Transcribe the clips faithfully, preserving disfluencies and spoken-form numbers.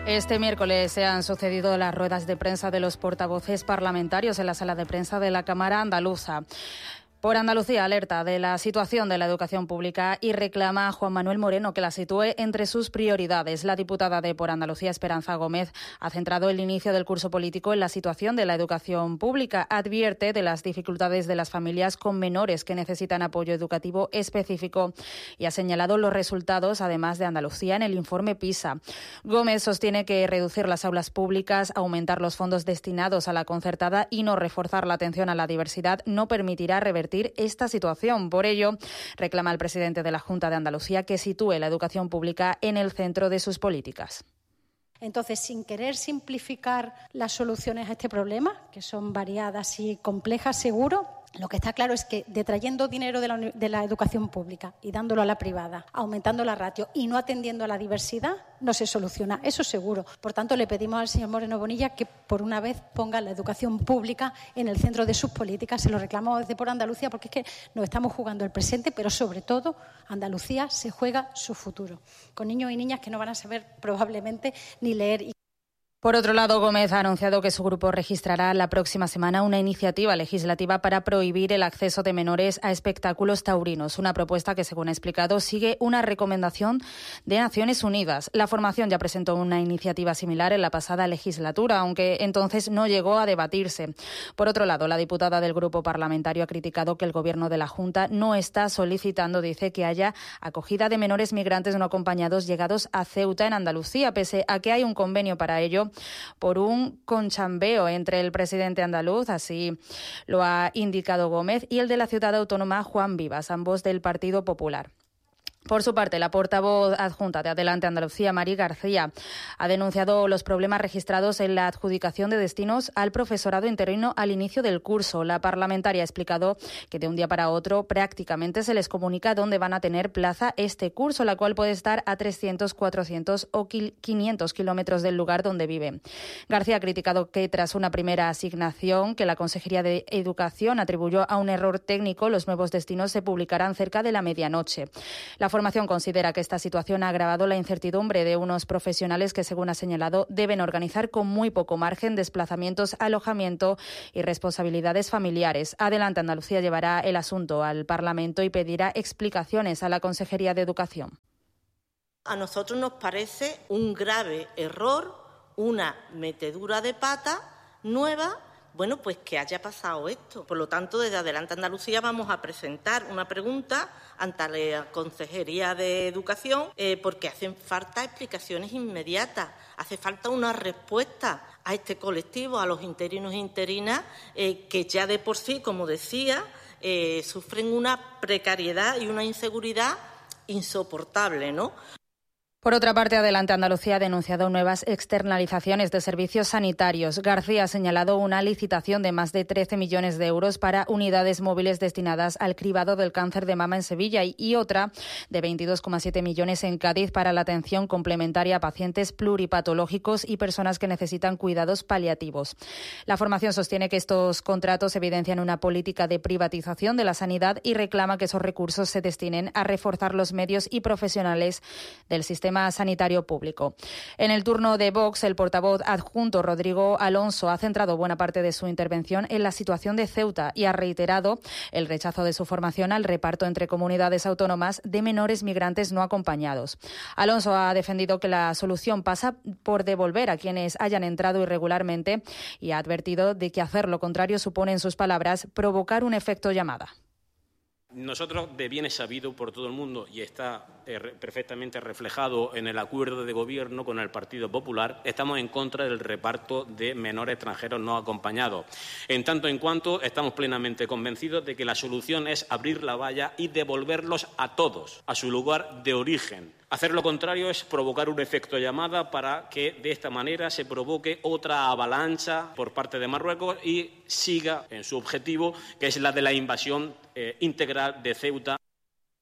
Este miércoles se han sucedido las ruedas de prensa de los portavoces parlamentarios en la sala de prensa de la Cámara Andaluza. Por Andalucía alerta de la situación de la educación pública y reclama a Juan Manuel Moreno que la sitúe entre sus prioridades. La diputada de Por Andalucía, Esperanza Gómez, ha centrado el inicio del curso político en la situación de la educación pública. Advierte de las dificultades de las familias con menores que necesitan apoyo educativo específico y ha señalado los resultados, además de Andalucía, en el informe PISA. Gómez sostiene que reducir las aulas públicas, aumentar los fondos destinados a la concertada y no reforzar la atención a la diversidad no permitirá revertir esta situación. Por ello, reclama al presidente de la Junta de Andalucía que sitúe la educación pública en el centro de sus políticas. Entonces, sin querer simplificar las soluciones a este problema, que son variadas y complejas, seguro, lo que está claro es que detrayendo dinero de la, de la educación pública y dándolo a la privada, aumentando la ratio y no atendiendo a la diversidad, no se soluciona. Eso seguro. Por tanto, le pedimos al señor Moreno Bonilla que por una vez ponga la educación pública en el centro de sus políticas. Se lo reclamamos desde Por Andalucía porque es que nos estamos jugando el presente, pero sobre todo Andalucía se juega su futuro, con niños y niñas que no van a saber probablemente ni leer. Por otro lado, Gómez ha anunciado que su grupo registrará la próxima semana una iniciativa legislativa para prohibir el acceso de menores a espectáculos taurinos, una propuesta que, según ha explicado, sigue una recomendación de Naciones Unidas. La formación ya presentó una iniciativa similar en la pasada legislatura, aunque entonces no llegó a debatirse. Por otro lado, la diputada del grupo parlamentario ha criticado que el Gobierno de la Junta no está solicitando, dice, que haya acogida de menores migrantes no acompañados llegados a Ceuta, en Andalucía, pese a que hay un convenio para ello por un conchambeo entre el presidente andaluz, así lo ha indicado Gómez, y el de la ciudad autónoma Juan Vivas, ambos del Partido Popular. Por su parte, la portavoz adjunta de Adelante Andalucía, Mari García, ha denunciado los problemas registrados en la adjudicación de destinos al profesorado interino al inicio del curso. La parlamentaria ha explicado que de un día para otro prácticamente se les comunica dónde van a tener plaza este curso, la cual puede estar a trescientos, cuatrocientos o quinientos kilómetros del lugar donde vive. García ha criticado que tras una primera asignación que la Consejería de Educación atribuyó a un error técnico, los nuevos destinos se publicarán cerca de la medianoche. La La formación considera que esta situación ha agravado la incertidumbre de unos profesionales que, según ha señalado, deben organizar con muy poco margen desplazamientos, alojamiento y responsabilidades familiares. Adelante Andalucía llevará el asunto al Parlamento y pedirá explicaciones a la Consejería de Educación. A nosotros nos parece un grave error, una metedura de pata nueva. Bueno, pues que haya pasado esto. Por lo tanto, desde Adelante Andalucía vamos a presentar una pregunta ante la Consejería de Educación eh, porque hacen falta explicaciones inmediatas, hace falta una respuesta a este colectivo, a los interinos e interinas eh, que ya de por sí, como decía, eh, sufren una precariedad y una inseguridad insoportable, ¿no? Por otra parte, Adelante Andalucía ha denunciado nuevas externalizaciones de servicios sanitarios. García ha señalado una licitación de más de trece millones de euros para unidades móviles destinadas al cribado del cáncer de mama en Sevilla y otra de veintidós coma siete millones en Cádiz para la atención complementaria a pacientes pluripatológicos y personas que necesitan cuidados paliativos. La formación sostiene que estos contratos evidencian una política de privatización de la sanidad y reclama que esos recursos se destinen a reforzar los medios y profesionales del sistema sanitario público. En el turno de Vox, el portavoz adjunto Rodrigo Alonso ha centrado buena parte de su intervención en la situación de Ceuta y ha reiterado el rechazo de su formación al reparto entre comunidades autónomas de menores migrantes no acompañados. Alonso ha defendido que la solución pasa por devolver a quienes hayan entrado irregularmente y ha advertido de que hacer lo contrario supone, en sus palabras, provocar un efecto llamada. Nosotros, de bien es sabido por todo el mundo y está eh, perfectamente reflejado en el acuerdo de gobierno con el Partido Popular, estamos en contra del reparto de menores extranjeros no acompañados. En tanto en cuanto estamos plenamente convencidos de que la solución es abrir la valla y devolverlos a todos a su lugar de origen. Hacer lo contrario es provocar un efecto llamada para que de esta manera se provoque otra avalancha por parte de Marruecos y siga en su objetivo, que es la de la invasión eh, integral de Ceuta.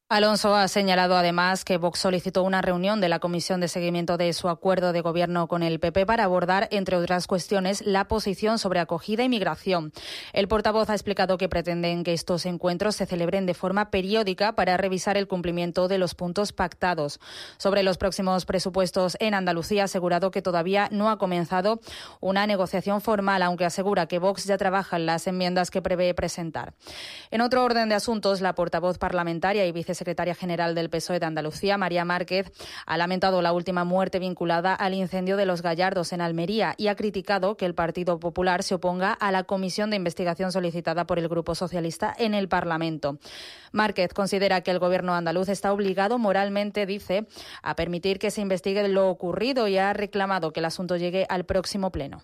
Alonso ha señalado además que Vox solicitó una reunión de la Comisión de Seguimiento de su acuerdo de gobierno con el P P para abordar, entre otras cuestiones, la posición sobre acogida y migración. El portavoz ha explicado que pretenden que estos encuentros se celebren de forma periódica para revisar el cumplimiento de los puntos pactados. Sobre los próximos presupuestos en Andalucía, ha asegurado que todavía no ha comenzado una negociación formal, aunque asegura que Vox ya trabaja en las enmiendas que prevé presentar. En otro orden de asuntos, la portavoz parlamentaria y vicesecretaria secretaria general del P S O E de Andalucía, María Márquez, ha lamentado la última muerte vinculada al incendio de Los Gallardos en Almería y ha criticado que el Partido Popular se oponga a la comisión de investigación solicitada por el Grupo Socialista en el Parlamento. Márquez considera que el Gobierno andaluz está obligado moralmente, dice, a permitir que se investigue lo ocurrido y ha reclamado que el asunto llegue al próximo pleno.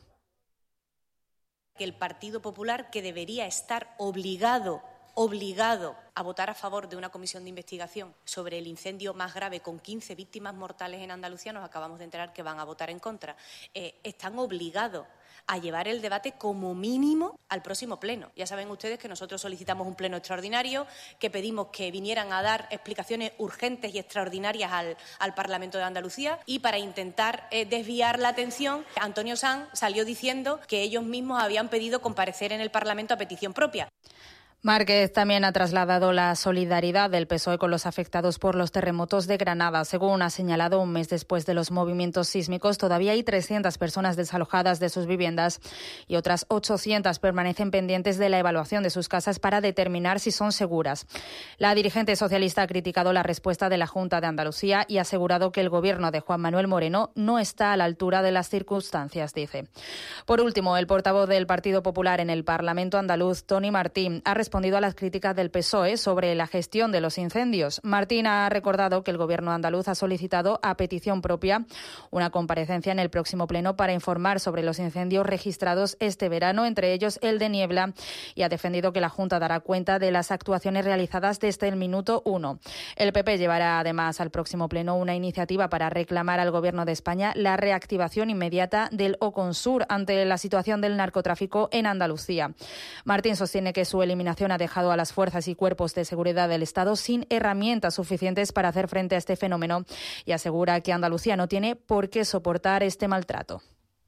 Que el Partido Popular, que debería estar obligado obligado a votar a favor de una comisión de investigación sobre el incendio más grave con quince víctimas mortales en Andalucía, nos acabamos de enterar que van a votar en contra, eh, están obligados a llevar el debate como mínimo al próximo pleno. Ya saben ustedes que nosotros solicitamos un pleno extraordinario, que pedimos que vinieran a dar explicaciones urgentes y extraordinarias al, al Parlamento de Andalucía y para intentar eh, desviar la atención, Antonio Sanz salió diciendo que ellos mismos habían pedido comparecer en el Parlamento a petición propia. Márquez también ha trasladado la solidaridad del P S O E con los afectados por los terremotos de Granada. Según ha señalado, un mes después de los movimientos sísmicos, todavía hay trescientas personas desalojadas de sus viviendas y otras ochocientas permanecen pendientes de la evaluación de sus casas para determinar si son seguras. La dirigente socialista ha criticado la respuesta de la Junta de Andalucía y ha asegurado que el gobierno de Juan Manuel Moreno no está a la altura de las circunstancias, dice. Por último, el portavoz del Partido Popular en el Parlamento andaluz, Toni Martín, ha respondido respondido a las críticas del P S O E sobre la gestión de los incendios. Martín ha recordado que el Gobierno andaluz ha solicitado a petición propia una comparecencia en el próximo pleno para informar sobre los incendios registrados este verano, entre ellos el de Niebla, y ha defendido que la Junta dará cuenta de las actuaciones realizadas desde el minuto uno. El P P llevará además al próximo pleno una iniciativa para reclamar al Gobierno de España la reactivación inmediata del Oconsur ante la situación del narcotráfico en Andalucía. Martín sostiene que su eliminación ha dejado a las fuerzas y cuerpos de seguridad del Estado sin herramientas suficientes para hacer frente a este fenómeno y asegura que Andalucía no tiene por qué soportar este maltrato.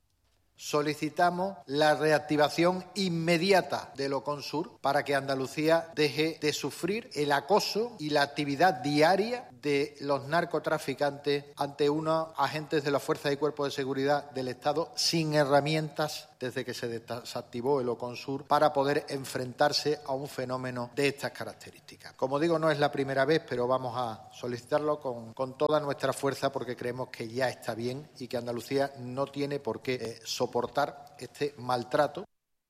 Solicitamos la reactivación inmediata del Oconsur para que Andalucía deje de sufrir el acoso y la actividad diaria de los narcotraficantes ante unos agentes de las fuerzas y cuerpos de seguridad del Estado sin herramientas desde que se desactivó el Oconsur para poder enfrentarse a un fenómeno de estas características. Como digo, no es la primera vez, pero vamos a solicitarlo con, con toda nuestra fuerza porque creemos que ya está bien y que Andalucía no tiene por qué eh, soportar este maltrato.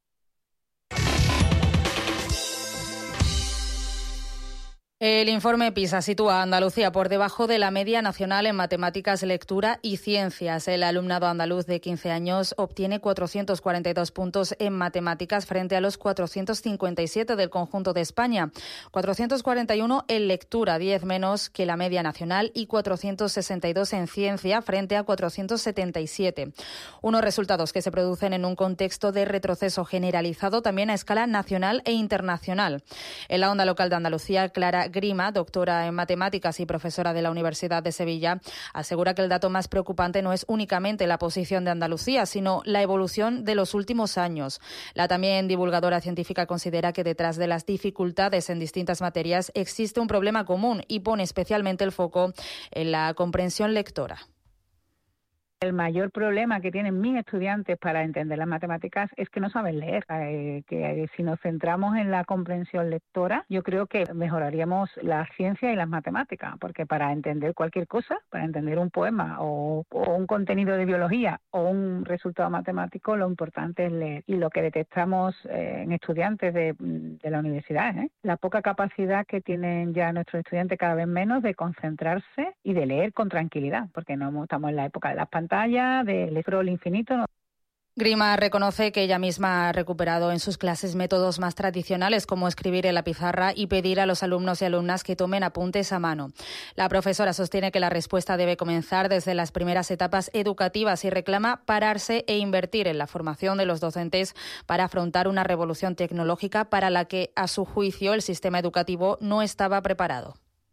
El informe PISA sitúa a Andalucía por debajo de la media nacional en matemáticas, lectura y ciencias. El alumnado andaluz de quince años obtiene cuatrocientos cuarenta y dos puntos en matemáticas frente a los cuatrocientos cincuenta y siete del conjunto de España, cuatrocientos cuarenta y uno en lectura, diez menos que la media nacional, y cuatrocientos sesenta y dos en ciencia frente a cuatrocientos setenta y siete. Unos resultados que se producen en un contexto de retroceso generalizado también a escala nacional e internacional. En la onda local de Andalucía, Clara Grima, doctora en matemáticas y profesora de la Universidad de Sevilla, asegura que el dato más preocupante no es únicamente la posición de Andalucía, sino la evolución de los últimos años. La también divulgadora científica considera que detrás de las dificultades en distintas materias existe un problema común y pone especialmente el foco en la comprensión lectora. El mayor problema que tienen mis estudiantes para entender las matemáticas es que no saben leer, eh, que si nos centramos en la comprensión lectora, yo creo que mejoraríamos la ciencia y las matemáticas, porque para entender cualquier cosa, para entender un poema o, o un contenido de biología o un resultado matemático, lo importante es leer. Y lo que detectamos eh, en estudiantes de, de la universidad, ¿eh? la poca capacidad que tienen ya nuestros estudiantes, cada vez menos, de concentrarse y de leer con tranquilidad, porque no estamos en la época de las pantallas, del scroll infinito. ¿no? Grima reconoce que ella misma ha recuperado en sus clases métodos más tradicionales como escribir en la pizarra y pedir a los alumnos y alumnas que tomen apuntes a mano. La profesora sostiene que la respuesta debe comenzar desde las primeras etapas educativas y reclama pararse e invertir en la formación de los docentes para afrontar una revolución tecnológica para la que, a su juicio, el sistema educativo no estaba preparado.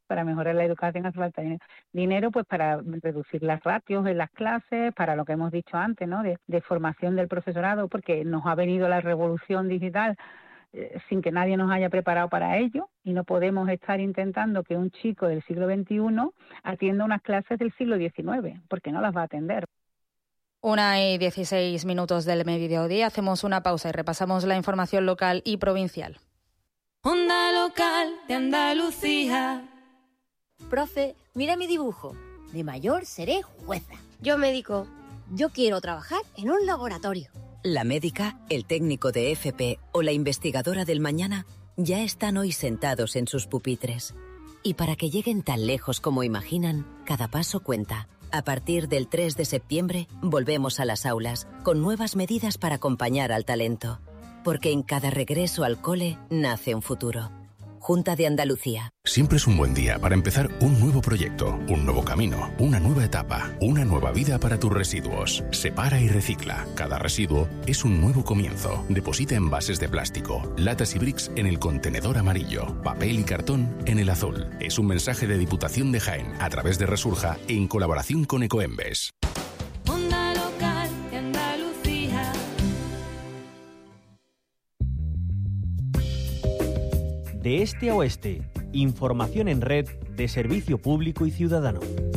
Para mejorar la educación hace falta dinero, pues para reducir las ratios en las clases, para lo que hemos dicho antes, ¿no? De, de formación del profesorado, porque nos ha venido la revolución digital eh, sin que nadie nos haya preparado para ello, y no podemos estar intentando que un chico del siglo veintiuno atienda unas clases del siglo diecinueve, porque no las va a atender. Una y dieciséis minutos del mediodía. Hacemos una pausa y repasamos la información local y provincial. Onda Local de Andalucía. Profe, mira mi dibujo. De mayor seré jueza. Yo médico. Yo quiero trabajar en un laboratorio. La médica, el técnico de F P o la investigadora del mañana ya están hoy sentados en sus pupitres. Y para que lleguen tan lejos como imaginan, cada paso cuenta. A partir del tres de septiembre, volvemos a las aulas, con nuevas medidas para acompañar al talento. Porque en cada regreso al cole nace un futuro. Junta de Andalucía. Siempre es un buen día para empezar un nuevo proyecto, un nuevo camino, una nueva etapa, una nueva vida para tus residuos. Separa y recicla. Cada residuo es un nuevo comienzo. Deposita envases de plástico, latas y bricks en el contenedor amarillo, papel y cartón en el azul. Es un mensaje de Diputación de Jaén a través de Resurja en colaboración con Ecoembes. Onda Local de Andalucía. De este a oeste, información en red de servicio público y ciudadano.